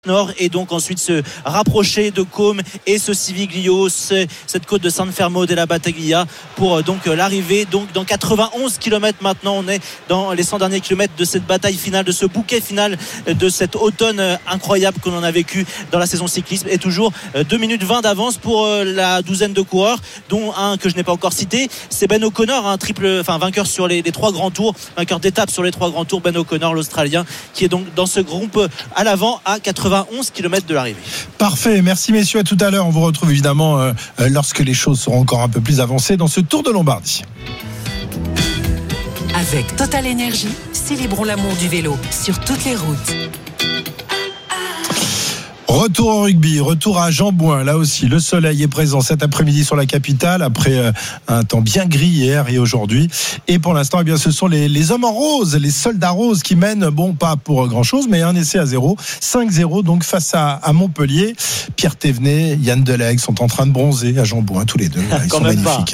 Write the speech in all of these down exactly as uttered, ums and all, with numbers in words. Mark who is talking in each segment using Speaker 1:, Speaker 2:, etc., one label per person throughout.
Speaker 1: Nord et donc ensuite se rapprocher de Côme et ce Civiglio, cette côte de San Fermo della Battaglia pour donc l'arrivée donc dans quatre-vingt-onze kilomètres maintenant. On est dans les cent derniers kilomètres de cette bataille finale, de ce bouquet final de cet automne incroyable que l'on a vécu dans la saison cyclisme, et toujours deux minutes vingt d'avance pour la douzaine de coureurs, dont un que je n'ai pas encore cité, c'est Ben O'Connor, un triple, enfin vainqueur sur les, les trois grands tours, vainqueur d'étape sur les trois grands tours, Ben O'Connor, l'Australien, qui est donc dans ce groupe à l'avant à quatre-vingt-onze kilomètres de l'arrivée.
Speaker 2: Parfait, merci messieurs, à tout à l'heure. On vous retrouve évidemment euh, lorsque les choses seront encore un peu plus avancées dans ce Tour de Lombardie.
Speaker 3: Avec Total Énergie, célébrons l'amour du vélo sur toutes les routes.
Speaker 2: Retour au rugby, retour à Jean-Bouin. Là aussi, le soleil est présent cet après-midi sur la capitale après euh, un temps bien gris hier et aujourd'hui. Et pour l'instant, eh bien, ce sont les, les hommes en rose, les soldats roses qui mènent, bon, pas pour grand-chose, mais un essai à zéro. cinq zéro donc face à, à Montpellier. Pierre Thévenet, Yann Delegue sont en train de bronzer à Jean-Bouin, tous les deux. Ils sont magnifiques.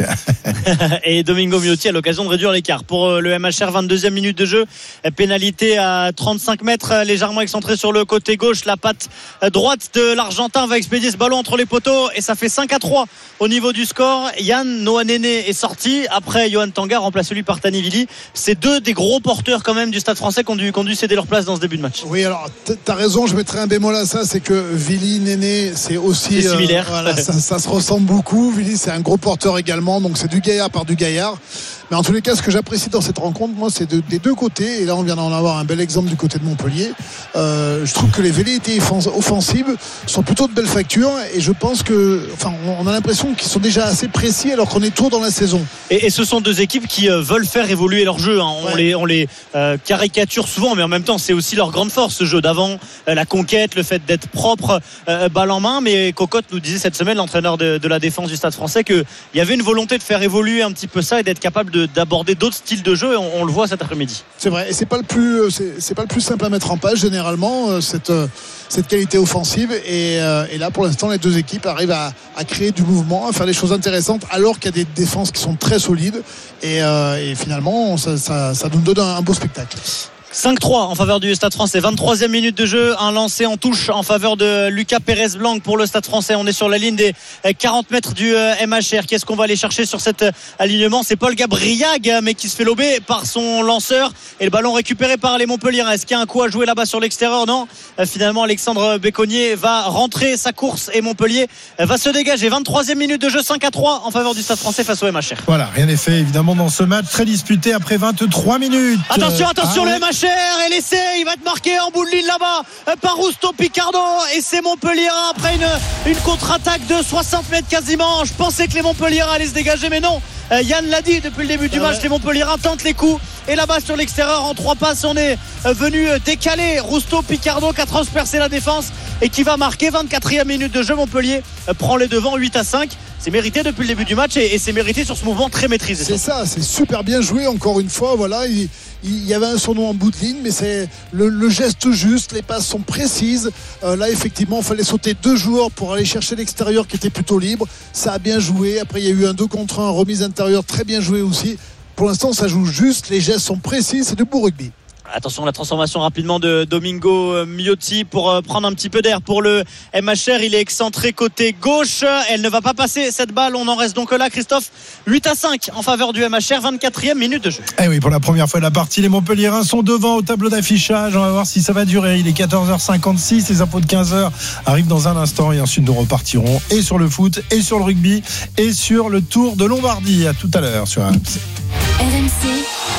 Speaker 4: Et Domingo Miotti a l'occasion de réduire l'écart. Pour le M H R, vingt-deuxième minute de jeu. Pénalité à trente-cinq mètres, légèrement excentré sur le côté gauche. La patte droite de l'Argentin va expédier ce ballon entre les poteaux et ça fait cinq à trois au niveau du score. Yann Noah Néné est sorti après Johan Tanga, remplacé lui par Tani Vili. C'est deux des gros porteurs quand même du Stade Français qui ont dû, qui ont dû céder leur place dans ce début de match.
Speaker 5: Oui, alors t'as raison, je mettrai un bémol à ça, c'est que Vili, Néné, c'est aussi
Speaker 4: c'est similaire.
Speaker 5: Euh, voilà, ça, ça se ressemble beaucoup. Vili, c'est un gros porteur également, donc c'est du gaillard par du gaillard. Mais en tous les cas, ce que j'apprécie dans cette rencontre, moi, c'est de, des deux côtés. Et là, on vient d'en avoir un bel exemple du côté de Montpellier. Euh, je trouve que les velléités offensives sont plutôt de belle facture. Et je pense que, enfin, on a l'impression qu'ils sont déjà assez précis alors qu'on est tôt dans la saison.
Speaker 4: Et, et ce sont deux équipes qui euh, veulent faire évoluer leur jeu. Hein. On ouais. les, on les euh, caricature souvent, mais en même temps, c'est aussi leur grande force, ce jeu d'avant, euh, la conquête, le fait d'être propre, euh, balle en main. Mais Cocotte nous disait cette semaine, l'entraîneur de, de la défense du Stade Français, qu'il y avait une volonté de faire évoluer un petit peu ça et d'être capable de d'aborder d'autres styles de jeu, et on, on le voit cet après-midi.
Speaker 5: C'est vrai, et c'est pas le plus c'est, c'est pas le plus simple à mettre en page généralement, cette cette qualité offensive, et, et là pour l'instant les deux équipes arrivent à, à créer du mouvement, à faire des choses intéressantes alors qu'il y a des défenses qui sont très solides, et, et finalement ça, ça, ça nous donne un, un beau spectacle.
Speaker 4: cinq trois en faveur du Stade Français. vingt-troisième minute de jeu, un lancé en touche en faveur de Lucas Pérez Blanc pour le Stade Français. On est sur la ligne des quarante mètres du M H R. Qu'est-ce qu'on va aller chercher sur cet alignement? C'est Paul Gabriag, mais qui se fait lober par son lanceur, et le ballon récupéré par les Montpelliérains. Est-ce qu'il y a un coup à jouer là-bas sur l'extérieur? Non. Finalement, Alexandre Béconnier va rentrer sa course et Montpellier va se dégager. vingt-troisième minute de jeu, cinq à trois en faveur du Stade Français face au M H R.
Speaker 2: Voilà, rien n'est fait évidemment dans ce match très disputé après vingt-trois minutes.
Speaker 4: Attention, attention,
Speaker 2: ah,
Speaker 4: le M H R et l'essai, il va être marqué en bout de ligne là-bas par Rusto Picardo, et c'est Montpelliérain après une, une contre-attaque de soixante mètres quasiment. Je pensais que les Montpelliérains allaient se dégager, mais non. Euh, Yann l'a dit depuis le début du match, ouais. Les Montpelliérains tentent les coups, et là-bas sur l'extérieur en trois passes on est euh, venu décaler Rusto Picardo qui a transpercé la défense et qui va marquer. Vingt-quatrième minute de jeu, Montpellier euh, prend les devants huit à cinq. C'est mérité depuis le début du match, et, et c'est mérité sur ce mouvement très maîtrisé.
Speaker 5: C'est ça, c'est super bien joué encore une fois. Voilà, il, il y avait un surnom en bout de ligne, mais c'est le, le geste juste, les passes sont précises. Euh, là effectivement il fallait sauter deux joueurs pour aller chercher l'extérieur qui était plutôt libre. Ça a bien joué. Après il y a eu un deux contre un, remise intérieure très bien joué aussi. Pour l'instant ça joue juste, les gestes sont précis, c'est du beau rugby.
Speaker 4: Attention, la transformation rapidement de Domingo Miotti pour prendre un petit peu d'air pour le M H R. Il est excentré côté gauche, elle ne va pas passer cette balle. On en reste donc là, Christophe. Huit à cinq en faveur du M H R. vingt-quatrième minute de jeu.
Speaker 2: Eh oui, pour la première fois de la partie, les Montpelliérains sont devant au tableau d'affichage. On va voir si ça va durer. Il est quatorze heures cinquante-six, les infos de quinze heures arrivent dans un instant, et ensuite nous repartirons et sur le foot, et sur le rugby, et sur le Tour de Lombardie. À tout à l'heure sur R M C.
Speaker 3: R M C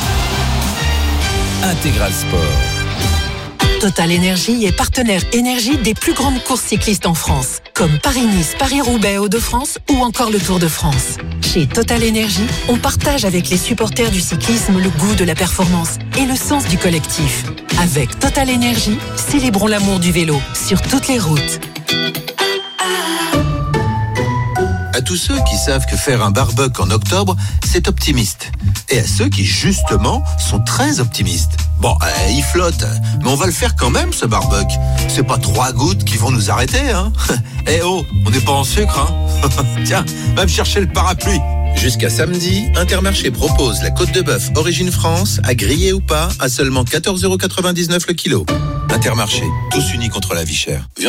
Speaker 6: Intégral Sport.
Speaker 3: Total Énergie est partenaire énergie des plus grandes courses cyclistes en France, comme Paris-Nice, Paris-Roubaix, Hauts-de-France ou encore le Tour de France. Chez Total Énergie, on partage avec les supporters du cyclisme le goût de la performance et le sens du collectif. Avec Total Énergie, célébrons l'amour du vélo sur toutes les routes.
Speaker 6: À tous ceux qui savent que faire un barbecue en octobre, c'est optimiste. Et à ceux qui, justement, sont très optimistes. Bon, euh, il flotte, mais on va le faire quand même, ce barbecue. C'est pas trois gouttes qui vont nous arrêter, hein. Eh oh, on n'est pas en sucre, hein. Tiens, va me chercher le parapluie. Jusqu'à samedi, Intermarché propose la côte de bœuf Origine France, à griller ou pas, à seulement quatorze euros quatre-vingt-dix-neuf le kilo. Intermarché, tous unis contre la vie chère.